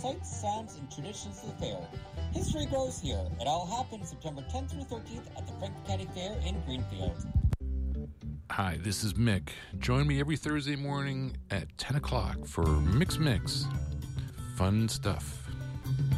sights, sounds, and traditions of the fair. History grows here. It all happens September 10th through 13th at the Franklin County Fair in Greenfield. Hi, this is Mick. Join me every Thursday morning at 10 o'clock for Mix. Fun stuff.